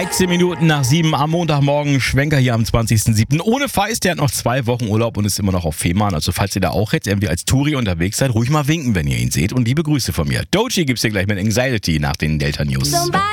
13 Minuten nach 7 am Montagmorgen. Schwenker hier am 20.07. Ohne Feist, der hat noch 2 Wochen Urlaub und ist immer noch auf Fehmarn. Also falls ihr da auch jetzt irgendwie als Touri unterwegs seid, ruhig mal winken, wenn ihr ihn seht. Und liebe Grüße von mir. Doechii gibt's hier gleich mit Anxiety nach den Delta News.